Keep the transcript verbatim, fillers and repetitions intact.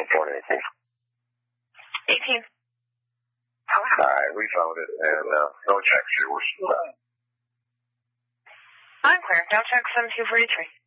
Born eighteen. eighteen. All right, we found it, and uh, no checks here. We're still I'm clear. No checks on two forty-three.